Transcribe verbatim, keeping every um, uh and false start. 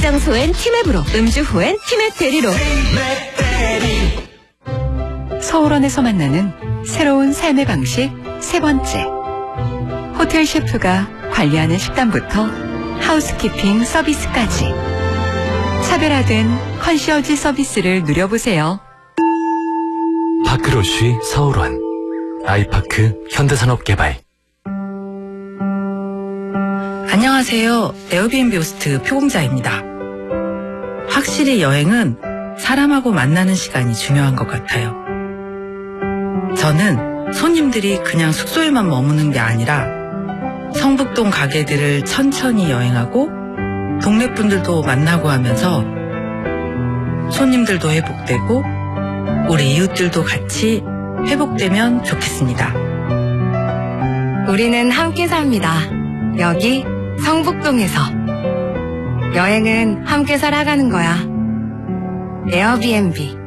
장소엔 티맵으로, 음주 후엔 티맵 대리로. 서울원에서 만나는 새로운 삶의 방식 세 번째. 호텔 셰프가 관리하는 식단부터 하우스키핑 서비스까지 차별화된 컨시어지 서비스를 누려보세요. 파크로쉬 서울원 아이파크 현대산업개발. 안녕하세요. 에어비앤비 호스트 표공자입니다. 확실히 여행은 사람하고 만나는 시간이 중요한 것 같아요. 저는 손님들이 그냥 숙소에만 머무는 게 아니라 성북동 가게들을 천천히 여행하고 동네 분들도 만나고 하면서 손님들도 회복되고 우리 이웃들도 같이 회복되면 좋겠습니다. 우리는 함께 삽니다. 여기 성북동에서. 여행은 함께 살아가는 거야. 에어비앤비.